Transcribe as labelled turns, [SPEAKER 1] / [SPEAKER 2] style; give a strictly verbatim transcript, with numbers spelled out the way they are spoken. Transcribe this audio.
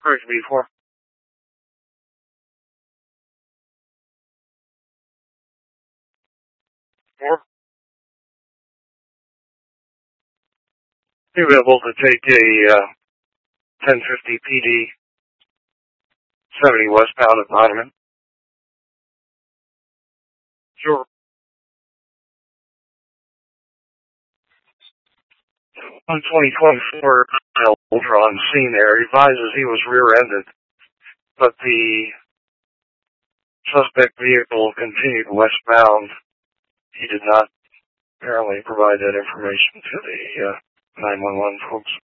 [SPEAKER 1] Correct B four. Four. You'll be able to take a uh, ten fifty P D seventy westbound at Monument. Sure. On twenty twenty-four, Ultra on scene there, he advises he was rear-ended, but the suspect vehicle continued westbound. He did not apparently provide that information to the uh, nine one one folks.